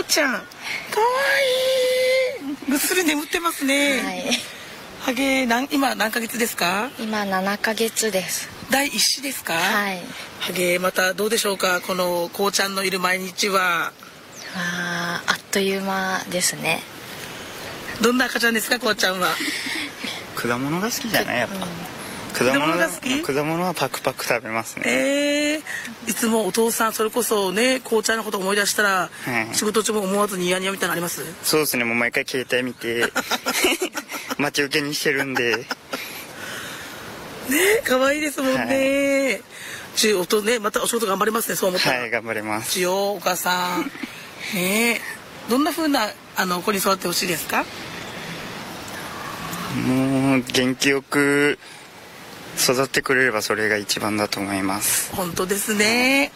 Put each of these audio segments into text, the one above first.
ちゃん、かわいい。ぐっすり眠ってますね。 はい。 はげ今何ヶ月ですか？ 今7ヶ月です。 第一子ですか？ はい。 はげまたどうでしょうか、このこうちゃんのいる毎日は。 あっという間ですね。 どんな赤ちゃんですか、こうちゃんは。 果物が好きじゃないやっぱ。果物が好き？果物はパクパク食べますね。 いつもお父さんそれこそね、こうちゃんのこと思い出したら、 はい、 仕事中も思わずニヤニヤみたいなのあります？ そうですね、もう毎回携帯見て待ち受けにしてるんでね。 可愛いですもんね。音ね、またお仕事頑張りますね、そう思ったら。 はい、頑張ります。 お母さんね、どんな風な子に育ってほしいですか？ もう元気よく育ってくれればそれが一番だと思います。 本当ですね。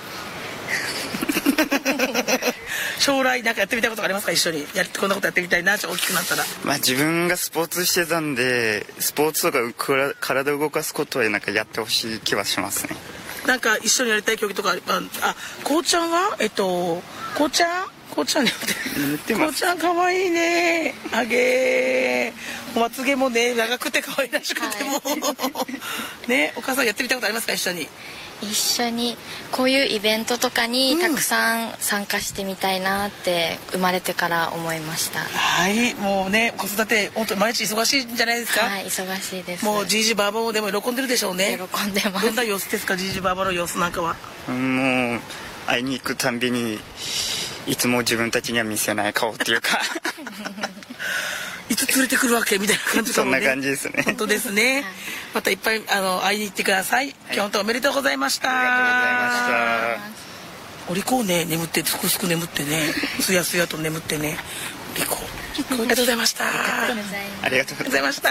将来なんかやってみたいことありますか？一緒にこんなことやってみたいな、大きくなったら。 まあ自分がスポーツしてたんで、スポーツとか体を動かすことはなんかやってほしい気はしますね。 なんか一緒にやりたい競技とかこうちゃんはこうちゃんこうちゃん可愛いね。あげー、まつげもね長くて可愛らしくても、ね、お母さんやってみたいことありますか？一緒にこういうイベントとかにたくさん参加してみたいなって生まれてから思いました。 はい、もうね、子育て本当毎日忙しいんじゃないですか？ はい、忙しいです。 もうじいじばあばもでも喜んでるでしょうね。 喜んでます。 どんな様子ですか、じいじばあばの様子なんかは。 もう会いに行くたんびにいつも自分たちには見せない顔っていうかいつ連れてくるわけみたいな感じかもね。 そんな感じですね。 本当ですね。またいっぱい会いに行ってください。今日本当おめでとうございました。 ありがとうございました。 お利口ね、眠ってすくすく眠ってね、すやすやと眠ってね、お利口。ありがとうございました。 ありがとうございました。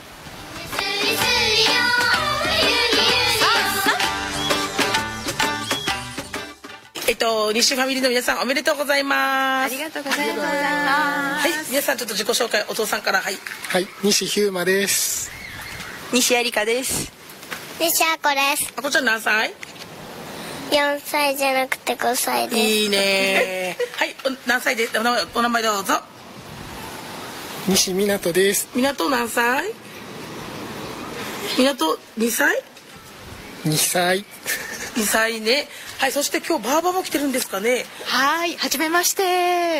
西ファミリーの皆さんおめでとうございます。 ありがとうございます。 はい、皆さんちょっと自己紹介、お父さんから。はい、 西ヒューマです。 西ありかです。 西あこです。 あこちゃん何歳 ？4歳じゃなくて5歳です。 いいね。はい、何歳でお名前どうぞ。 西みなとです。 みなと何歳？みなと2歳 ？2歳。 2歳ね。はい、そして今日バーバも来てるんですかね。 はい、はじめまして。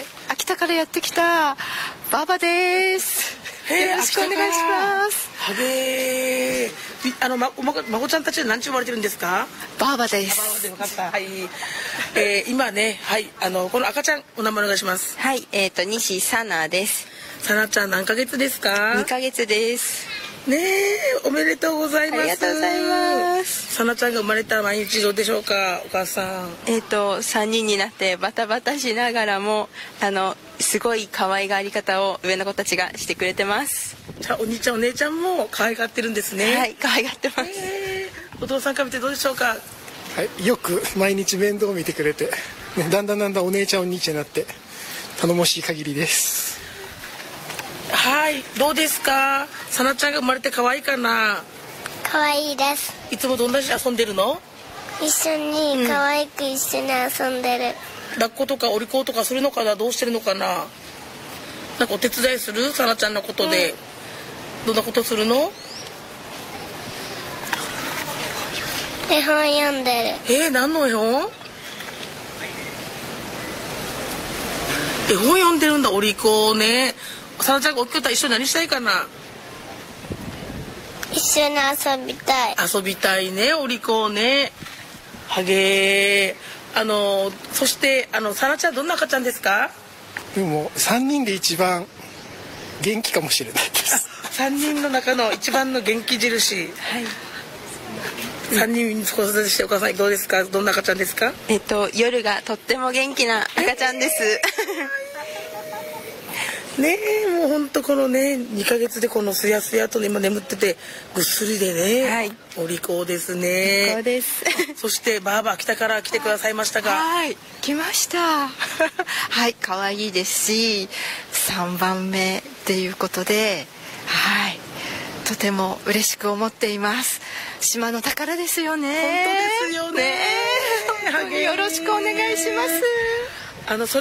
秋田からやってきたバーバです。よろしくお願いします。 はげー。孫ちゃんたちは何ち生まれてるんですか？ バーバです。 バーバでよかった。はい。今ね、はい、この赤ちゃんお名前お願いします。 はい、西さなです。 さなちゃん何ヶ月ですか ？2ヶ月です。 ねえ、おめでとうございます。 ありがとうございます。 さなちゃんが生まれた毎日どうでしょうか、お母さん。 3人になってバタバタしながらもすごい可愛がり方を上の子たちがしてくれてます。 じゃあお兄ちゃんお姉ちゃんも可愛がってるんですね。 はい、可愛がってます。 お父さんから見てどうでしょうか。 はい、よく毎日面倒を見てくれて、ね、だんだんお姉ちゃんお兄ちゃんになって頼もしい限りです。 はい、どうですか。さなちゃんが生まれて可愛いかな。 可愛いです。 いつもどんなに遊んでるの？ 一緒に可愛く一緒に遊んでる。 抱っことかお利口とかするのかな、どうしてるのかな。なんかお手伝いする？さなちゃんのことで、どんなことするの？ 絵本読んでる。 何の絵本？絵本読んでるんだ、お利口ね。さなちゃんが大きくなったら一緒に何したいかな。 一緒に遊びたい。 遊びたいね、お利口ね。はげー。そしてさなちゃんどんな赤ちゃんですか？ でも3人で一番元気かもしれないです。 3人の中の一番の元気印。はい。3人子育てしてお母さんどうですか？どんな赤ちゃんですか？ 夜がとっても元気な赤ちゃんです。 ねえ、もう本当このね2ヶ月でこのすやすやと、ね、今眠っててぐっすりでね、はい、お利口ですね。 お利口です。 そしてバーバー北から来てくださいましたが、 はい来ました。はい可愛いですし3番目っていうことで、はいとても嬉しく思っています。島の宝ですよね。 本当ですよね。 本当によろしくお願いします。